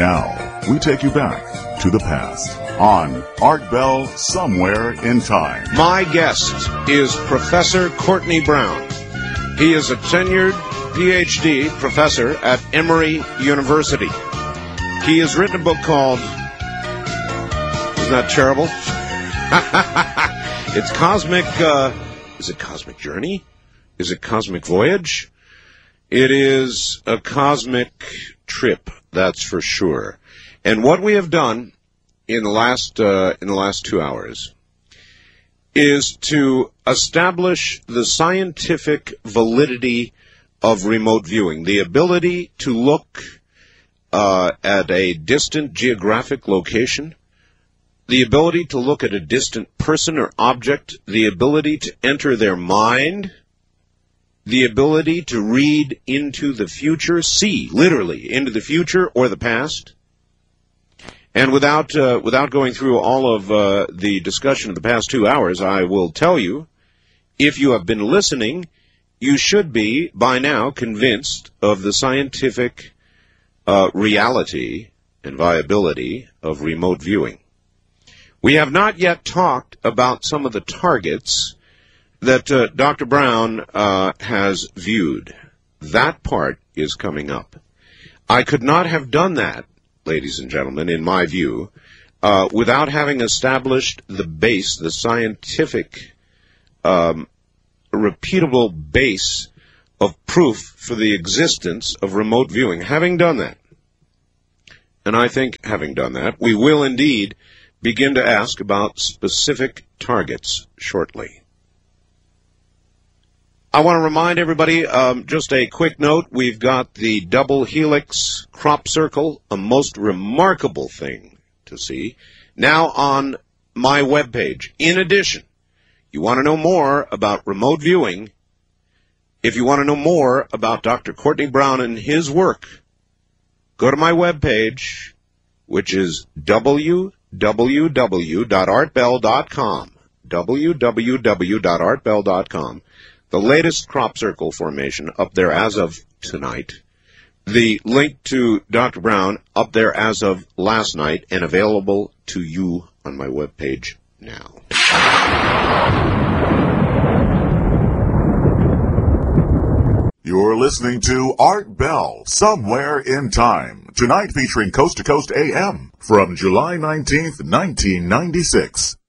Now, we take you back to the past on Art Bell Somewhere in Time. My guest is Professor Courtney Brown. He is a tenured PhD professor at Emory University. He has written a book called, isn't that terrible? It's Cosmic, is it Cosmic Journey? Is it Cosmic Voyage? It is a cosmic trip, that's for sure. And what we have done in the last 2 hours is to establish the scientific validity of remote viewing, the ability to look at a distant geographic location, the ability to look at a distant person or object, the ability to enter their mind, the ability to read into the future, see literally into the future or the past. And without going through all of the discussion of the past 2 hours, I will tell you, if you have been listening, you should be by now convinced of the scientific reality and viability of remote viewing. We have not yet talked about some of the targets that Dr. Brown has viewed. That part is coming up. I could not have done that, ladies and gentlemen, in my view, without having established the base, the scientific, repeatable base of proof for the existence of remote viewing. Having done that, and I think having done that, we will indeed begin to ask about specific targets shortly. I want to remind everybody, just a quick note, we've got the double helix crop circle, a most remarkable thing to see, now on my webpage. In addition, you want to know more about remote viewing, if you want to know more about Dr. Courtney Brown and his work, go to my webpage, which is www.artbell.com, www.artbell.com. The latest crop circle formation up there as of tonight. The link to Dr. Brown up there as of last night and available to you on my webpage now. You're listening to Art Bell Somewhere in Time. Tonight featuring Coast to Coast AM from July 19th, 1996.